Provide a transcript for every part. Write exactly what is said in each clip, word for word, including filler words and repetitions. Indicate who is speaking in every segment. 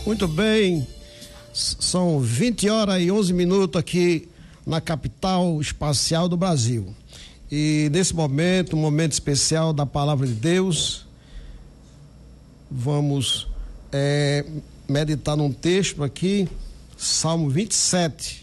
Speaker 1: Muito bem, são vinte horas e onze minutos aqui na capital espacial do Brasil. E nesse momento, um momento especial da Palavra de Deus, vamos é, meditar num texto aqui, Salmo vinte e sete.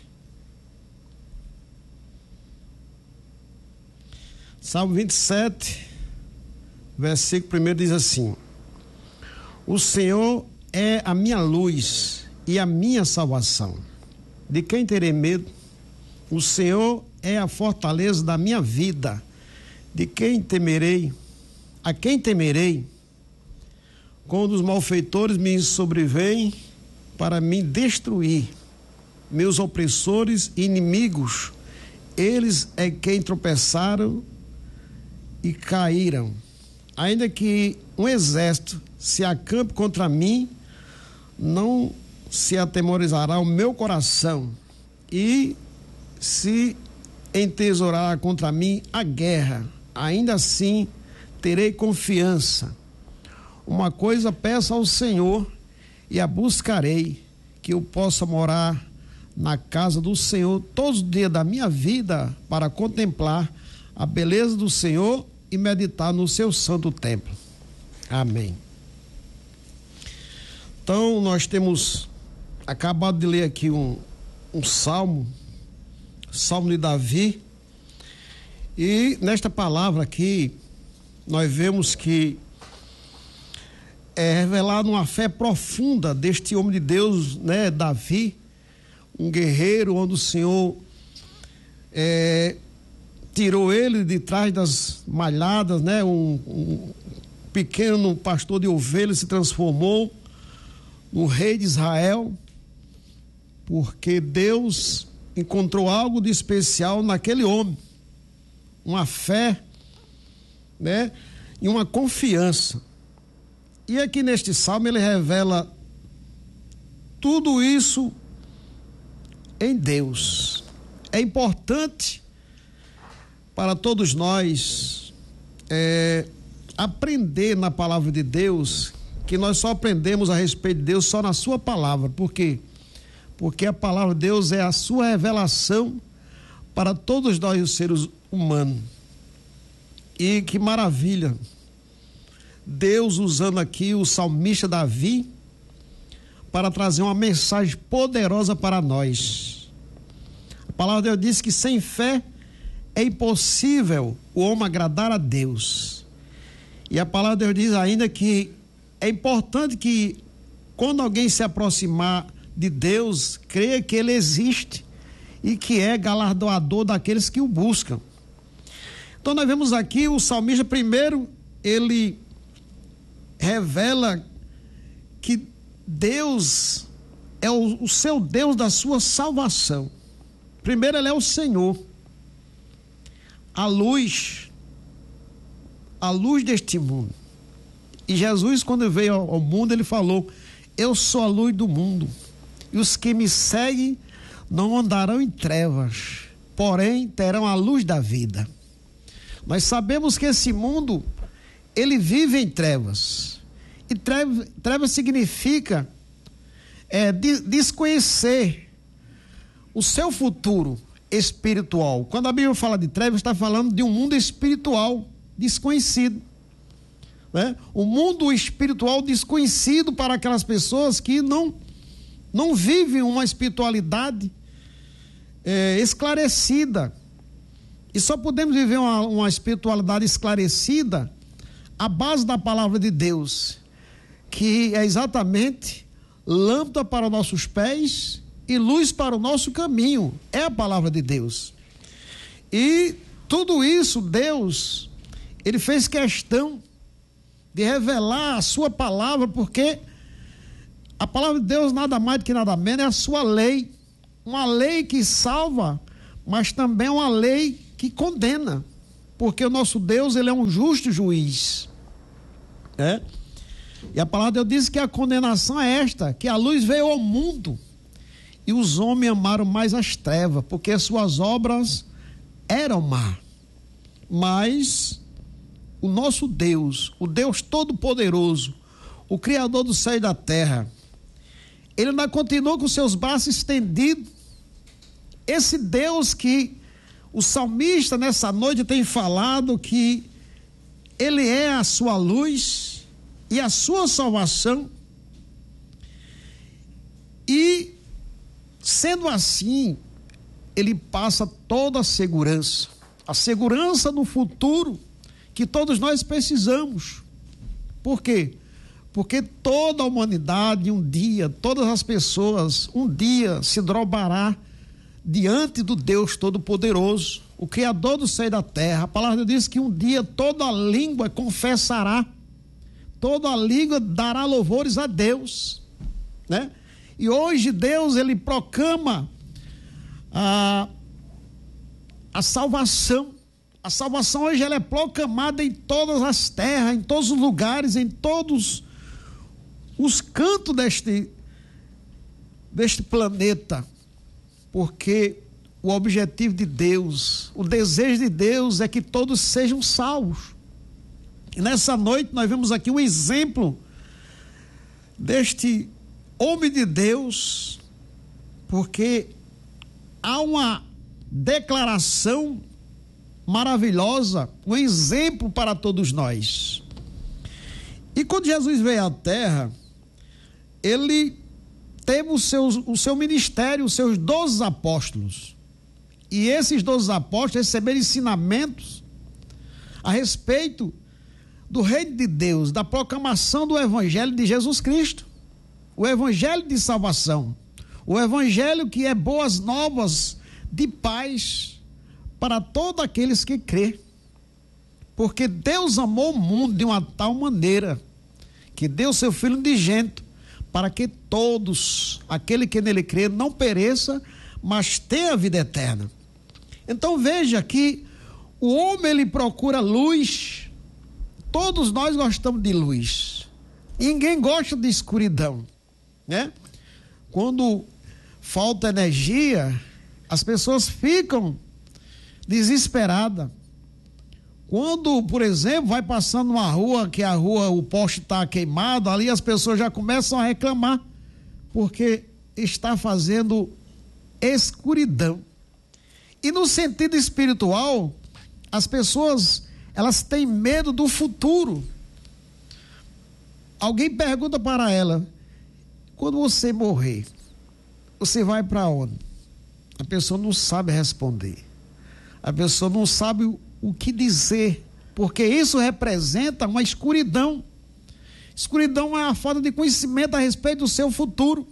Speaker 1: Salmo vinte e sete, versículo primeiro diz assim: O Senhor é a minha luz e a minha salvação. De quem terei medo? O Senhor é a fortaleza da minha vida. De quem temerei? A quem temerei? Quando os malfeitores me sobrevêm para me destruir, meus opressores e inimigos, eles é quem tropeçaram e caíram. Ainda que um exército se acampe contra mim, não se atemorizará o meu coração, e se entesourar contra mim a guerra, ainda assim terei confiança. Uma coisa peço ao Senhor e a buscarei, que eu possa morar na casa do Senhor todos os dias da minha vida, para contemplar a beleza do Senhor e meditar no seu santo templo. Amém. Então, nós temos acabado de ler aqui um, um salmo, Salmo de Davi, e nesta palavra aqui, nós vemos que é revelada uma fé profunda deste homem de Deus, né, Davi, um guerreiro onde o Senhor é, tirou ele de trás das malhadas, né, um, um pequeno pastor de ovelhas se transformou no rei de Israel, porque Deus encontrou algo de especial naquele homem, uma fé, né, e uma confiança. E aqui neste salmo ele revela tudo isso em Deus. É importante para todos nós é, aprender na palavra de Deus, que nós só aprendemos a respeito de Deus só na sua palavra. Por quê? Porque a palavra de Deus é a sua revelação para todos nós, os seres humanos. E que maravilha, Deus usando aqui o salmista Davi para trazer uma mensagem poderosa para nós. A palavra de Deus diz que sem fé é impossível o homem agradar a Deus. E a palavra de Deus diz ainda que é importante que quando alguém se aproximar de Deus, creia que Ele existe e que é galardoador daqueles que o buscam. Então nós vemos aqui o salmista, primeiro, ele revela que Deus é o, o seu Deus da sua salvação. Primeiro, Ele é o Senhor, a luz, a luz deste mundo. E Jesus, quando veio ao, ao mundo, Ele falou: eu sou a luz do mundo, e os que me seguem não andarão em trevas, porém terão a luz da vida. Nós sabemos que esse mundo, ele vive em trevas, e trevas, trevas significa é, de, desconhecer o seu futuro espiritual. Quando a Bíblia fala de trevas, está falando de um mundo espiritual desconhecido, né? O mundo espiritual desconhecido para aquelas pessoas que não, não vivem uma espiritualidade é, esclarecida. E só podemos viver uma, uma espiritualidade esclarecida à base da palavra de Deus, que é exatamente lâmpada para os nossos pés e luz para o nosso caminho. É a palavra de Deus. E tudo isso Deus, Ele fez questão de revelar a sua palavra, porque a palavra de Deus nada mais do que nada menos é a sua lei, uma lei que salva, mas também uma lei que condena, porque o nosso Deus, Ele é um justo juiz, é? E a palavra de Deus diz que a condenação é esta, que a luz veio ao mundo e os homens amaram mais as trevas, porque as suas obras eram má. Mas o nosso Deus, o Deus Todo-Poderoso, o Criador do céu e da terra, ele ainda continua com seus braços estendidos. Esse Deus que o salmista nessa noite tem falado que ele é a sua luz e a sua salvação. E sendo assim, ele passa toda a segurança, a segurança no futuro que todos nós precisamos. Por quê? Porque toda a humanidade um dia, todas as pessoas um dia se dobrará diante do Deus Todo-Poderoso, o Criador do céu e da terra. A palavra diz que um dia toda a língua confessará, toda a língua dará louvores a Deus, né? E hoje Deus, ele proclama a, a salvação. A salvação hoje ela é proclamada em todas as terras, em todos os lugares, em todos os cantos deste, deste planeta. Porque o objetivo de Deus, o desejo de Deus é que todos sejam salvos. E nessa noite nós vemos aqui um exemplo deste homem de Deus, porque há uma declaração maravilhosa, um exemplo para todos nós. E quando Jesus veio à terra, ele teve o seu, o seu ministério, os seus doze apóstolos. E esses doze apóstolos receberam ensinamentos a respeito do reino de Deus, da proclamação do evangelho de Jesus Cristo, o evangelho de salvação, o evangelho que é boas novas de paz para todos aqueles que crê. Porque Deus amou o mundo de uma tal maneira que deu seu Filho unigênito para que todos, aquele que nele crê, não pereça, mas tenha a vida eterna. Então veja que o homem ele procura luz. Todos nós gostamos de luz. Ninguém gosta de escuridão, né? Quando falta energia, as pessoas ficam desesperadas. Quando, por exemplo, vai passando uma rua, que a rua, o poste está queimado, ali as pessoas já começam a reclamar, porque está fazendo escuridão. E no sentido espiritual, as pessoas, elas têm medo do futuro. Alguém pergunta para ela: quando você morrer, você vai para onde? A pessoa não sabe responder. A pessoa não sabe o, o que dizer, porque isso representa uma escuridão. Escuridão é a falta de conhecimento a respeito do seu futuro.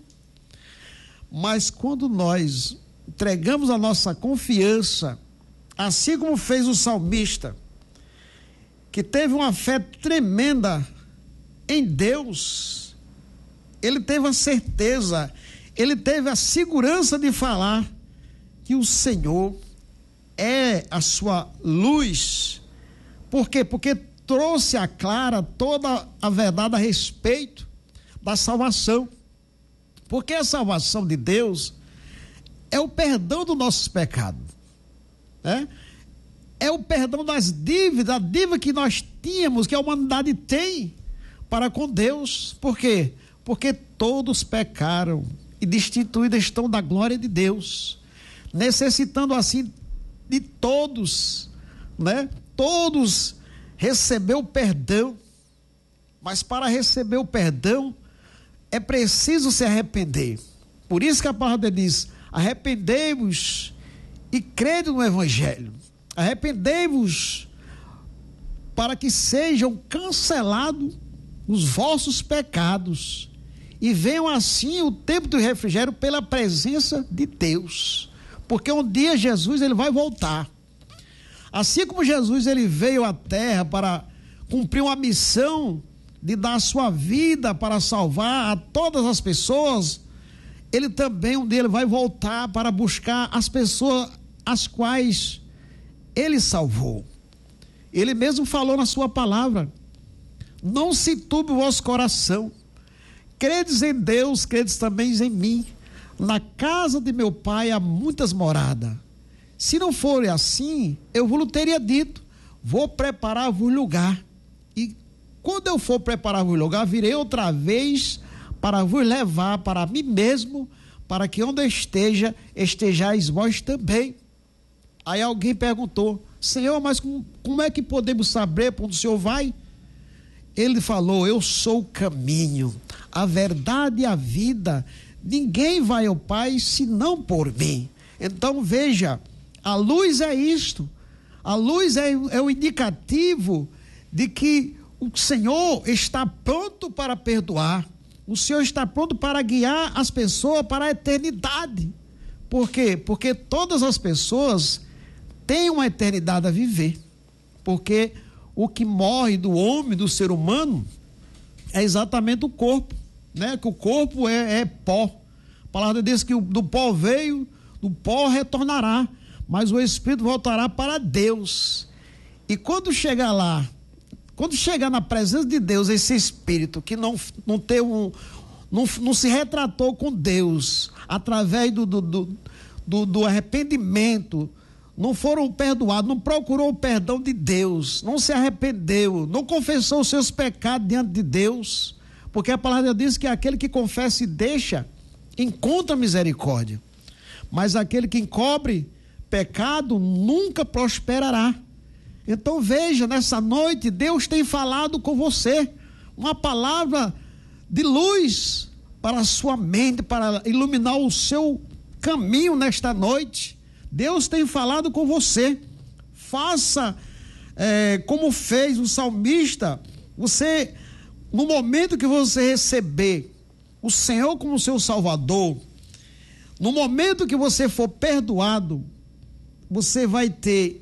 Speaker 1: Mas quando nós entregamos a nossa confiança, assim como fez o salmista, que teve uma fé tremenda em Deus, ele teve a certeza, ele teve a segurança de falar que o Senhor é a sua luz. Por quê? Porque trouxe à clara toda a verdade a respeito da salvação. Porque a salvação de Deus é o perdão dos nossos pecados, né? É o perdão das dívidas, a dívida que nós tínhamos, que a humanidade tem para com Deus. Por quê? Porque todos pecaram e destituídos estão da glória de Deus, necessitando assim de todos, né? Todos receber o perdão, mas para receber o perdão é preciso se arrepender. Por isso que a palavra diz: arrependei-vos e crede no evangelho. Arrependei-vos para que sejam cancelados os vossos pecados e venham assim o tempo do refrigério pela presença de Deus. Porque um dia Jesus ele vai voltar. Assim como Jesus ele veio à terra para cumprir uma missão de dar a sua vida para salvar a todas as pessoas, ele também um dia ele vai voltar para buscar as pessoas as quais ele salvou. Ele mesmo falou na sua palavra: não se turbe o vosso coração, credes em Deus, credes também em mim. Na casa de meu pai há muitas moradas. Se não for assim, eu vos teria dito: vou preparar-vos lugar. E quando eu for preparar-vos lugar, virei outra vez
Speaker 2: para vos levar para mim mesmo, para que onde eu esteja, estejais vós também. Aí alguém perguntou: Senhor, mas como, como é que podemos saber para onde o Senhor vai? Ele falou: eu sou o caminho, a verdade e a vida. Ninguém vai ao Pai senão por mim. Então veja, a luz é isto. A luz é, é o indicativo de que o Senhor está pronto para perdoar. O Senhor está pronto para guiar as pessoas para a eternidade. Por quê? Porque todas as pessoas têm uma eternidade a viver. Porque o que morre do homem, do ser humano, é exatamente o corpo, né? Que o corpo é, é pó. A palavra diz que do pó veio, do pó retornará, mas o espírito voltará para Deus. E quando chegar lá, quando chegar na presença de Deus, esse espírito que não, não, tem um, não, não se retratou com Deus através do, do, do, do, do arrependimento, não foram perdoados, não procurou o perdão de Deus, não se arrependeu, não confessou os seus pecados diante de Deus, porque a palavra diz que aquele que confessa e deixa, encontra misericórdia, mas aquele que encobre pecado nunca prosperará. Então veja, nessa noite Deus tem falado com você, uma palavra de luz para a sua mente, para iluminar o seu caminho nesta noite. Deus tem falado com você. Faça é, como fez o salmista. Você, no momento que você receber o Senhor como seu Salvador, no momento que você for perdoado, você vai ter,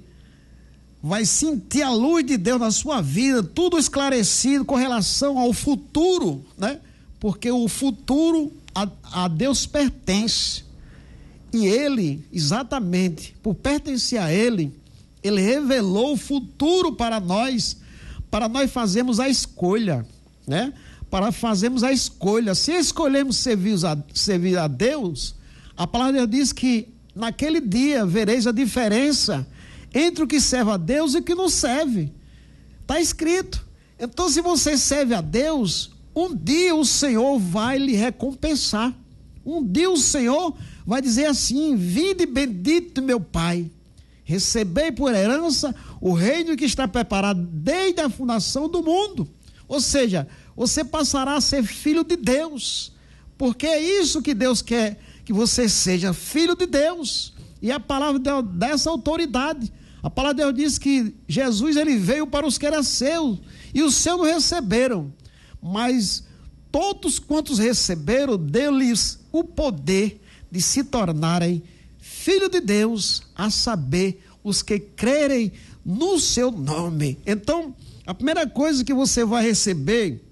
Speaker 2: vai sentir a luz de Deus na sua vida, tudo esclarecido com relação ao futuro, né? Porque o futuro a, a Deus pertence. E ele, exatamente, por pertencer a ele, ele revelou o futuro para nós, para nós fazermos a escolha, né? Para fazermos a escolha. Se escolhermos servir a, servir a Deus, a palavra diz que naquele dia vereis a diferença entre o que serve a Deus e o que não serve. Está escrito. Então, se você serve a Deus, um dia o Senhor vai lhe recompensar. Um dia o Senhor vai dizer assim: vinde bendito meu Pai, recebei por herança o reino que está preparado desde a fundação do mundo. Ou seja, você passará a ser filho de Deus, porque é isso que Deus quer, que você seja filho de Deus. E a palavra deu dessa autoridade. A palavra de Deus diz que Jesus, ele veio para os que eram seus, e os seus não receberam, mas todos quantos receberam, deu-lhes o poder de se tornarem filho de Deus, a saber, os que crerem no seu nome. Então, a primeira coisa que você vai receber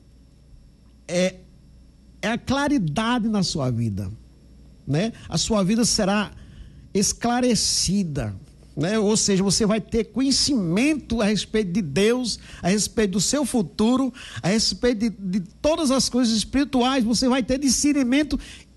Speaker 2: é, é a claridade na sua vida, né? A sua vida será esclarecida, né? Ou seja, você vai ter conhecimento a respeito de Deus, a respeito do seu futuro, a respeito de, de todas as coisas espirituais. Você vai ter discernimento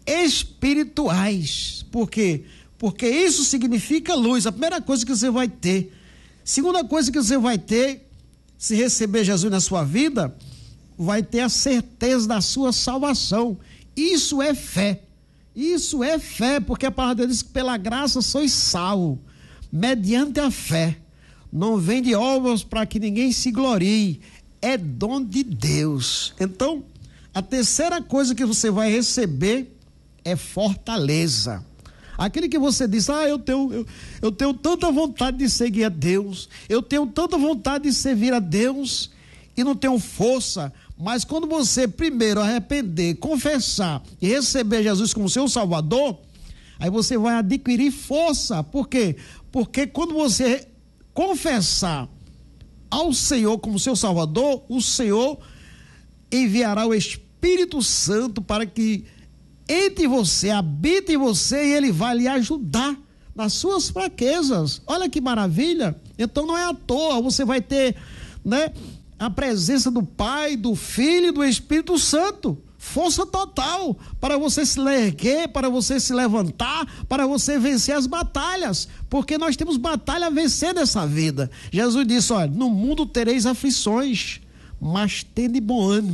Speaker 2: espirituais. Por quê? Porque isso significa luz. A primeira coisa que você vai ter. Segunda coisa que você vai ter, se receber Jesus na sua vida, vai ter a certeza da sua salvação. Isso é fé. Isso é fé, porque a palavra diz que pela graça sois salvos, mediante a fé. Não vem de obras para que ninguém se glorie, é dom de Deus. Então, a terceira coisa que você vai receber é fortaleza. Aquele que você diz: ah, eu tenho, eu, eu tenho tanta vontade de seguir a Deus, eu tenho tanta vontade de servir a Deus e não tenho força. Mas quando você primeiro arrepender, confessar e receber Jesus como seu Salvador, aí você vai adquirir força. Por quê? Porque quando você confessar ao Senhor como seu Salvador, o Senhor enviará o Espírito Santo para que entre você, habite em você, e ele vai lhe ajudar nas suas fraquezas. Olha que maravilha. Então não é à toa, você vai ter, né, a presença do Pai, do Filho e do Espírito Santo. Força total para você se erguer, para você se levantar, para você vencer as batalhas, porque nós temos batalha a vencer nessa vida. Jesus disse: olha, no mundo tereis aflições, mas tende bom ânimo,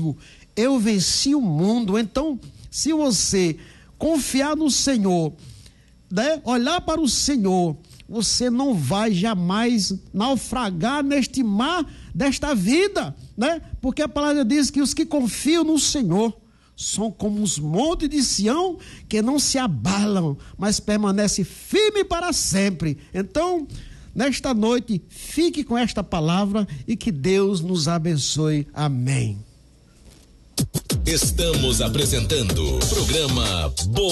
Speaker 1: eu venci o mundo. Então, se você confiar no Senhor, né, olhar para o Senhor, você não vai jamais naufragar neste mar desta vida, né? Porque a palavra diz que os que confiam no Senhor são como os montes de Sião, que não se abalam, mas permanecem firmes para sempre. Então, nesta noite, fique com esta palavra e que Deus nos abençoe. Amém.
Speaker 3: Estamos apresentando o programa Boa